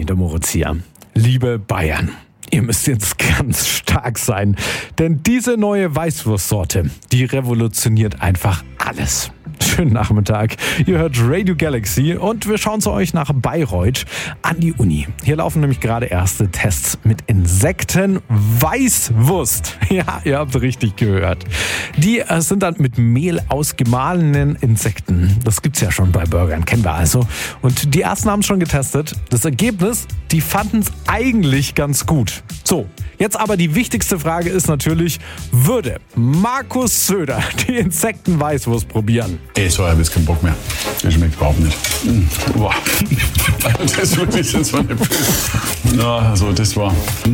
der Moritz hier. Liebe Bayern, ihr müsst jetzt ganz stark sein, denn diese neue Weißwurstsorte, die revolutioniert einfach alles. Schönen Nachmittag. Ihr hört Radio Galaxy und wir schauen zu euch nach Bayreuth an die Uni. Hier laufen nämlich gerade erste Tests mit Insektenweißwurst. Ja, ihr habt richtig gehört. Die sind dann mit Mehl aus gemahlenen Insekten. Das gibt's ja schon bei Burgern, kennen wir also. Und die ersten haben es schon getestet. Das Ergebnis, die fanden es eigentlich ganz gut. So, jetzt aber die wichtigste Frage ist natürlich, würde Markus Söder die Insektenweißwurst probieren? So, ich habe jetzt keinen Bock mehr. Das schmeckt überhaupt nicht. Boah. Das ist wirklich, das war eine Pisse. Ja, also das war...